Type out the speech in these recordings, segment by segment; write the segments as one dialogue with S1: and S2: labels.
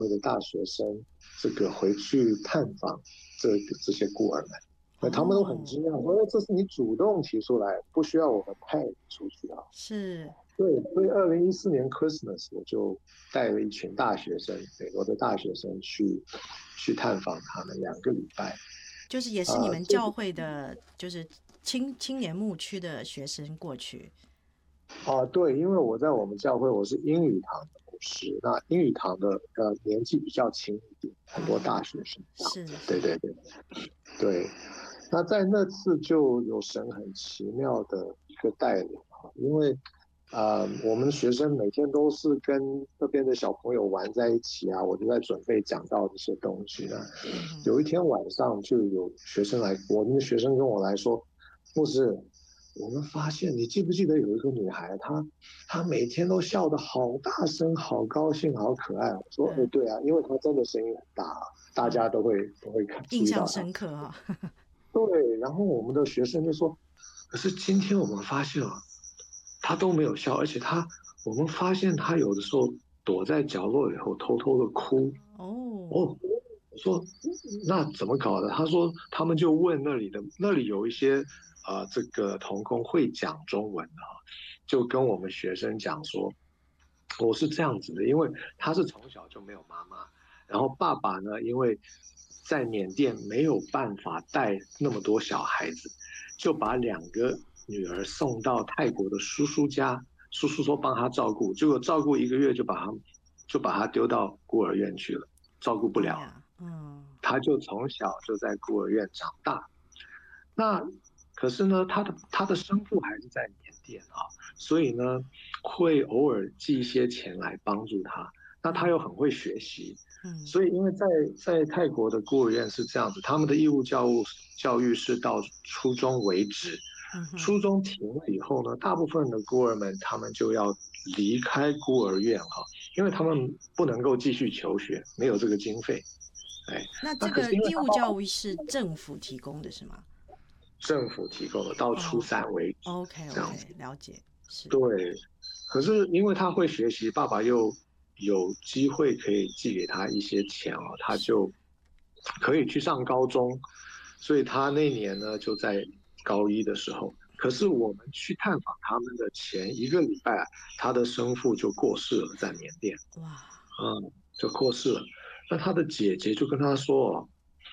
S1: 的大学生这个回去探访这些孤儿们。那他们都很惊讶，说：“这是你主动提出来，不需要我们派你出去啊。”
S2: 是，
S1: 对，所以2014年 Christmas 我就带了一群大学生，美国的大学生去探访他们2个礼拜。
S2: 就是也是你们教会的，就是青年牧区的学生过去。
S1: 对，因为我在我们教会我是英语堂的牧师，那英语堂的年纪比较轻一点，很多大学生这样子。对对对对。那在那次就有神很奇妙的一个带领因为我们学生每天都是跟那边的小朋友玩在一起啊，我就在准备讲到这些东西呢。有一天晚上就有学生来，我们的学生跟我来说，牧师，我们发现你记不记得有一个女孩，她每天都笑得好大声，好高兴，好可爱。我说，对啊，因为她真的声音很大，大家都会注
S2: 印象
S1: 意到她。
S2: 深刻啊。
S1: 对，然后我们的学生就说，可是今天我们发现了，她都没有笑，而且我们发现她有的时候躲在角落里头偷偷的哭。
S2: 哦，
S1: 我说那怎么搞的？他说他们就问那里有一些这个童工会讲中文的就跟我们学生讲说，我是这样子的，因为他是从小就没有妈妈，然后爸爸呢，因为在缅甸没有办法带那么多小孩子，就把2个女儿送到泰国的叔叔家，叔叔说帮他照顾，结果照顾1个月就把他丢到孤儿院去了，照顾不了。他就从小就在孤儿院长大。那可是呢，他的生父还是在缅甸所以呢，会偶尔寄一些钱来帮助他。那他又很会学习，所以因为在泰国的孤儿院是这样子，他们的义务教育是到初中为止，初中停了以后呢，大部分的孤儿们他们就要离开孤儿院因为他们不能够继续求学，没有这个经费。
S2: 那这个义务教育是政府提供的是吗？
S1: 政府提供的，到初3为止。
S2: OK，
S1: 这样子。
S2: 了解，是。
S1: 对，可是因为他会学习，爸爸又有机会可以寄给他一些钱他就可以去上高中，所以他那年呢就在高1的时候。可是我们去探访他们的前1个礼拜他的生父就过世了，在缅甸。
S2: 哇，
S1: 就过世了。那他的姐姐就跟他说，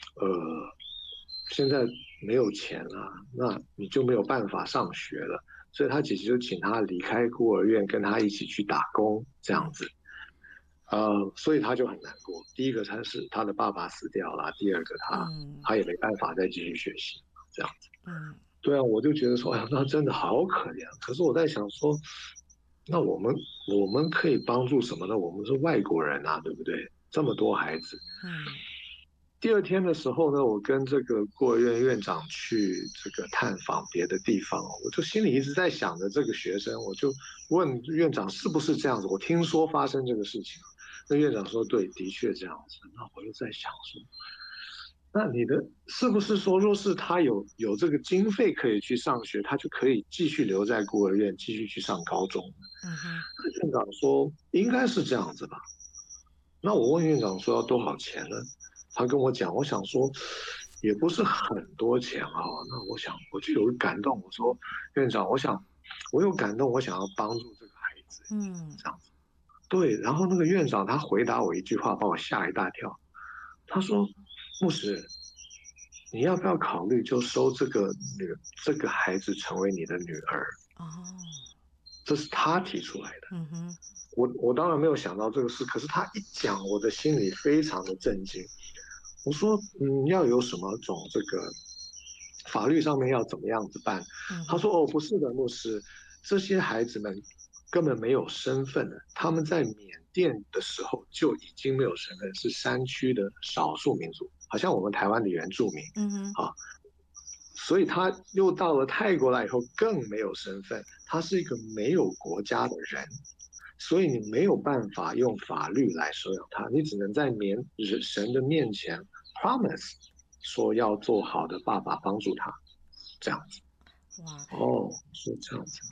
S1: 现在没有钱了，那你就没有办法上学了。所以他姐姐就请他离开孤儿院，跟他一起去打工，这样子。所以他就很难过。第一个他是他的爸爸死掉了，第二个他也没办法再继续学习，这样子。对啊，我就觉得说，哎呀，那真的好可怜。可是我在想说，那我们可以帮助什么呢？我们是外国人啊，对不对？这么多孩子。第二天的时候呢，我跟这个孤儿院院长去这个探访别的地方，我就心里一直在想着这个学生，我就问院长是不是这样子？我听说发生这个事情，那院长说对，的确这样子。那我就在想说，那你的是不是说，若是他有这个经费可以去上学，他就可以继续留在孤儿院，继续去上高中？那院长说应该是这样子吧。那我问院长说要多少钱呢？他跟我讲，我想说也不是很多钱那我就有感动，我说院长，我有感动，我想要帮助这个孩子，这样子。对，然后那个院长他回答我一句话，把我吓一大跳。他说：牧师，你要不要考虑就收这个孩子成为你的女儿？这是他提出来的。我当然没有想到这个事，可是他一讲，我的心里非常的震惊。我说，要有什么种这个法律上面要怎么样子办？他说，不是的，牧师，这些孩子们根本没有身份的，他们在缅甸的时候就已经没有身份，是山区的少数民族，好像我们台湾的原住民。所以他又到了泰国来以后更没有身份，他是一个没有国家的人。所以你没有办法用法律来收养他，你只能在神的面前 promise 说要做好的爸爸帮助他，这样子。
S2: 哇，
S1: 是这样子。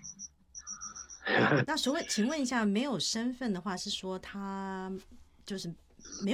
S2: 那请问一下，没有身份的话，是说他就是没